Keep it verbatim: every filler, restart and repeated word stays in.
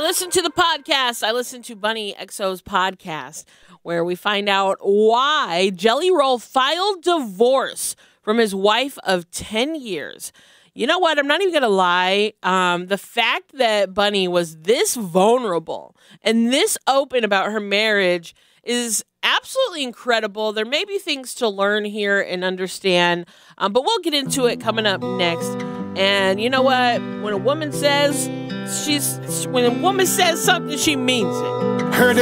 listen to the podcast. I listen to Bunny X O's podcast, where we find out why Jelly Roll filed divorce from his wife of ten years. You know what? I'm not even going to lie. Um, the fact that Bunny was this vulnerable and this open about her marriage is absolutely incredible. There may be things to learn here and understand, um, but we'll get into it coming up next. And you know what? When a woman says she's, when a woman says something, she means it. Heard